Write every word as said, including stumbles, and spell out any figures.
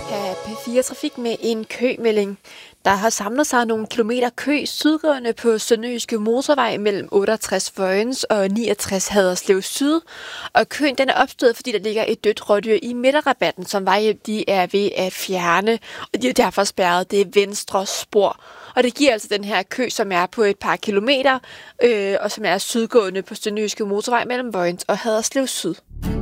Her P fire Trafik med en kømelding. Der har samlet sig nogle kilometer kø sydgående på Sønderjyske Motorvej mellem otteogtres Vojens og niogtres Haderslev Syd. Og køen den er opstået, fordi der ligger et dødt rådyr i midterrabatten, som vejhjælp de er ved at fjerne. Og de er derfor spærret det venstre spor. Og det giver altså den her kø, som er på et par kilometer, øh, og som er sydgående på Sønderjyske Motorvej mellem Vojens og Haderslev Syd.